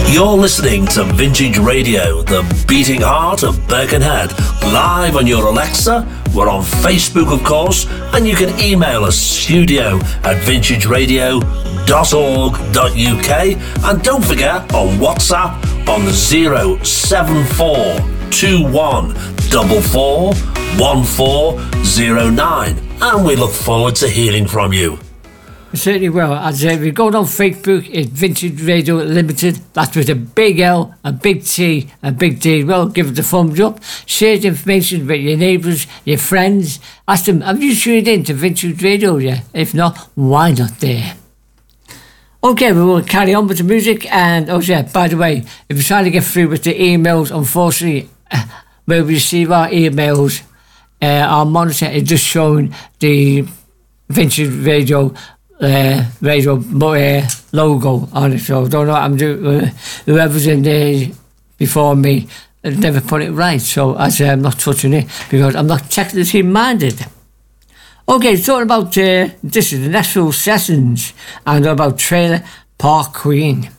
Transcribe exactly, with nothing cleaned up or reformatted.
You're listening to Vintage Radio, the beating heart of Birkenhead, live on your Alexa. We're on Facebook, of course, and you can email us studio at vintage radio dot org dot U K. And don't forget, on WhatsApp on the zero seven four two one four four one four zero nine. And we look forward to hearing from you. Certainly will. As uh, we go on Facebook, it's Vintage Radio Limited. That's with a big L, a big T, a big D. Well, give it a thumbs up. Share the information with your neighbours, your friends. Ask them, have you tuned in to Vintage Radio yet? If not, why not there? Okay, we will carry on with the music. And, oh yeah, by the way, if you're trying to get through with the emails, unfortunately, uh, where we receive our emails, uh, our monitor is just showing the Vintage Radio Uh, radio uh, logo on it, so I don't know what I'm doing. Uh, whoever's in there before me has never put it right, so I say I'm not touching it because I'm not technically minded. Okay, talking about uh, this is the Nashville Sessions and about Trailer Park Queen.